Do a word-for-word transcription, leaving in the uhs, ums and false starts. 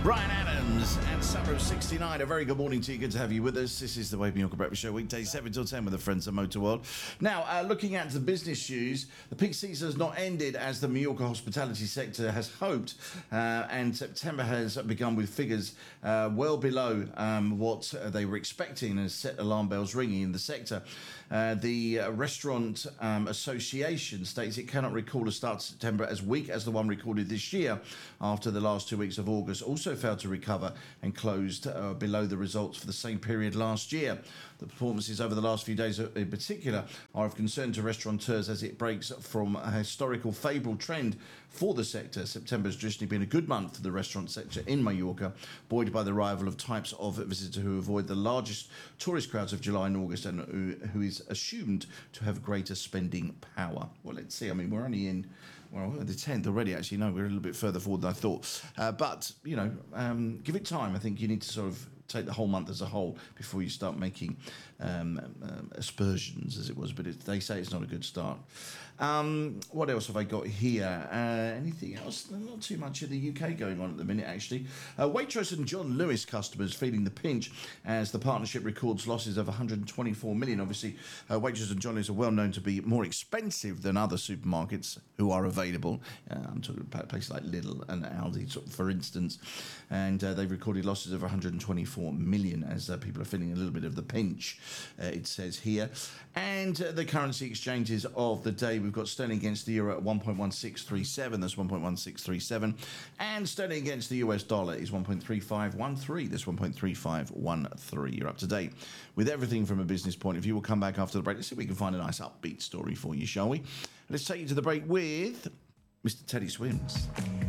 Brian Adams and Summer of sixty-nine. A very good morning to you. Good to have you with us. This is the Wave Mallorca Breakfast Show, weekdays seven till ten with the friends of Motor World. Now, uh, looking at the business news, the peak season has not ended as the Mallorca hospitality sector has hoped, uh, and September has begun with figures uh, well below um, what uh, they were expecting, and set alarm bells ringing in the sector. Uh, the uh, Restaurant um, Association states it cannot recall a start to September as weak as the one recorded this year after the last two weeks of August also failed to recover and closed uh, below the results for the same period last year. The performances over the last few days in particular are of concern to restaurateurs as it breaks from a historical favourable trend for the sector. September has traditionally been a good month for the restaurant sector in Mallorca, buoyed by the arrival of types of visitors who avoid the largest tourist crowds of July and August and who, who is assumed to have greater spending power. Well, let's see. I mean, we're only in, well, the tenth already, actually. No, we're a little bit further forward than I thought. Uh, but, you know, um, give it time. I think you need to sort of take the whole month as a whole before you start making um, um, aspersions, as it was. But it, they say it's not a good start. Um, what else have I got here? Uh, anything else? Not too much in the U K going on at the minute, actually. Uh, Waitrose and John Lewis customers feeling the pinch as the partnership records losses of one hundred twenty-four million. Obviously, uh, Waitrose and John Lewis are well known to be more expensive than other supermarkets who are available. Uh, I'm talking about places like Lidl and Aldi, for instance. And uh, they've recorded losses of one hundred twenty-four million as uh, people are feeling a little bit of the pinch, uh, it says here. And uh, the currency exchanges of the day, we've got sterling against the euro at one point one six three seven, that's one point one six three seven, and sterling against the U S dollar is one point three five one three, that's one point three five one three. You're up to date with everything from a business point of view. We'll come back after the break. Let's see if we can find a nice upbeat story for you, shall we? Let's take you to the break with Mister Teddy Swims.